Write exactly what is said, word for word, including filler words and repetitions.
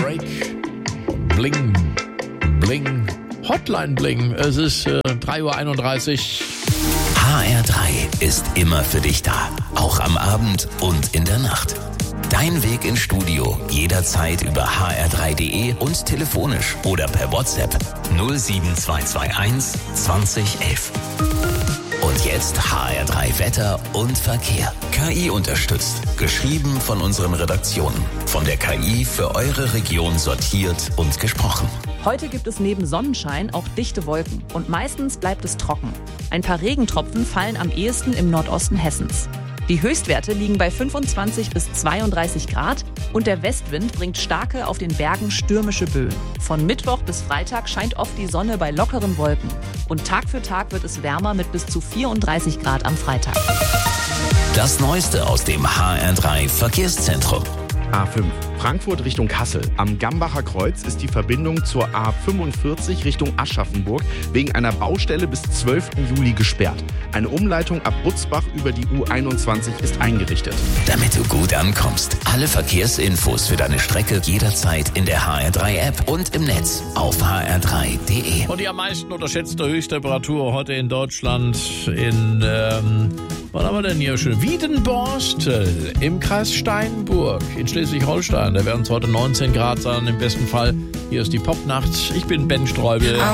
Break. Bling, bling, Hotline bling. Es ist äh, drei Uhr einunddreißig. H R drei ist immer für dich da. Auch am Abend und in der Nacht. Dein Weg ins Studio jederzeit über h r drei punkt d e und telefonisch oder per WhatsApp null sieben zwei zwei eins zwanzig elf. Und jetzt H R drei Wetter und Verkehr. K I unterstützt. Geschrieben von unseren Redaktionen. Von der K I für eure Region sortiert und gesprochen. Heute gibt es neben Sonnenschein auch dichte Wolken und meistens bleibt es trocken. Ein paar Regentropfen fallen am ehesten im Nordosten Hessens. Die Höchstwerte liegen bei fünfundzwanzig bis zweiunddreißig Grad und der Westwind bringt starke, auf den Bergen stürmische Böen. Von Mittwoch bis Freitag scheint oft die Sonne bei lockeren Wolken. Und Tag für Tag wird es wärmer mit bis zu vierunddreißig Grad am Freitag. Das Neueste aus dem H R drei Verkehrszentrum. A fünf, Frankfurt Richtung Kassel. Am Gambacher Kreuz ist die Verbindung zur A fünfundvierzig Richtung Aschaffenburg wegen einer Baustelle bis zwölften Juli gesperrt. Eine Umleitung ab Butzbach über die U einundzwanzig ist eingerichtet. Damit du gut ankommst. Alle Verkehrsinfos für deine Strecke jederzeit in der H R drei App und im Netz auf h r drei punkt d e. Und die am meisten unterschätzte Höchsttemperatur heute in Deutschland in, ähm, was haben wir denn hier schön? Wiedenborstel im Kreis Steinburg in Schleswig-Holstein. Da werden es heute neunzehn Grad sein im besten Fall. Hier ist die Popnacht. Ich bin Ben Streubel.